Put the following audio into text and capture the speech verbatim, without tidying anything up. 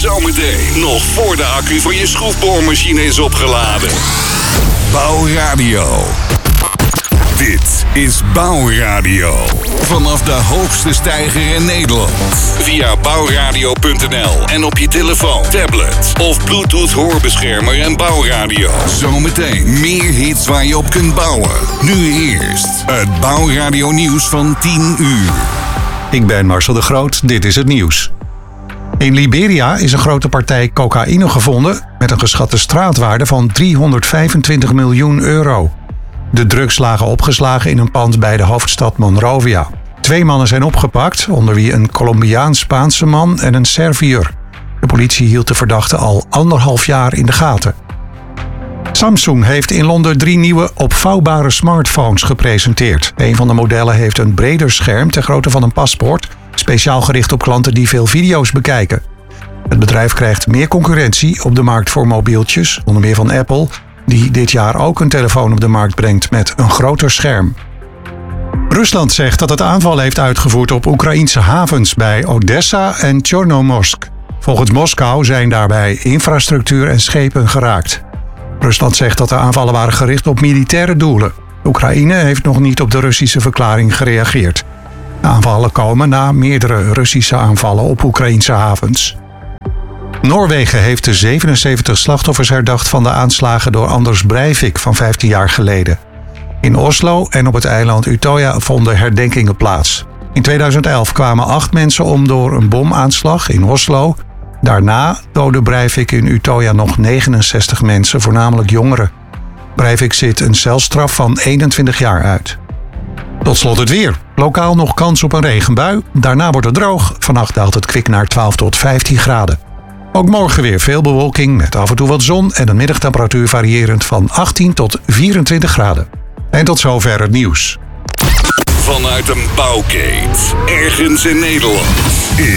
Zometeen, nog voor de accu van je schroefboormachine is opgeladen. Bouwradio. Dit is Bouwradio. Vanaf de hoogste steiger in Nederland. Via bouwradio punt n l en op je telefoon, tablet of Bluetooth hoorbeschermer en Bouwradio. Zometeen meer hits waar je op kunt bouwen. Nu eerst het Bouwradio nieuws van tien uur. Ik ben Marcel de Groot, dit is het nieuws. In Liberia is een grote partij cocaïne gevonden met een geschatte straatwaarde van driehonderdvijfentwintig miljoen euro. De drugs lagen opgeslagen in een pand bij de hoofdstad Monrovia. Twee mannen zijn opgepakt, onder wie een Colombiaans-Spaanse man en een Serviër. De politie hield de verdachte al anderhalf jaar in de gaten. Samsung heeft in Londen drie nieuwe opvouwbare smartphones gepresenteerd. Een van de modellen heeft een breder scherm ter grootte van een paspoort, speciaal gericht op klanten die veel video's bekijken. Het bedrijf krijgt meer concurrentie op de markt voor mobieltjes, onder meer van Apple, die dit jaar ook een telefoon op de markt brengt met een groter scherm. Rusland zegt dat het aanval heeft uitgevoerd op Oekraïense havens bij Odessa en Chornomorsk. Volgens Moskou zijn daarbij infrastructuur en schepen geraakt. Rusland zegt dat de aanvallen waren gericht op militaire doelen. Oekraïne heeft nog niet op de Russische verklaring gereageerd. De aanvallen komen na meerdere Russische aanvallen op Oekraïense havens. Noorwegen heeft de zevenenzeventig slachtoffers herdacht van de aanslagen door Anders Breivik van vijftien jaar geleden. In Oslo en op het eiland Utøya vonden herdenkingen plaats. In tweeduizend elf kwamen acht mensen om door een bomaanslag in Oslo. Daarna doodde Breivik in Utøya nog negenenzestig mensen, voornamelijk jongeren. Breivik zit een celstraf van eenentwintig jaar uit. Tot slot het weer. Lokaal nog kans op een regenbui. Daarna wordt het droog. Vannacht daalt het kwik naar twaalf tot vijftien graden. Ook morgen weer veel bewolking met af en toe wat zon en een middagtemperatuur variërend van achttien tot vierentwintig graden. En tot zover het nieuws. Vanuit een bouwkeet, ergens in Nederland.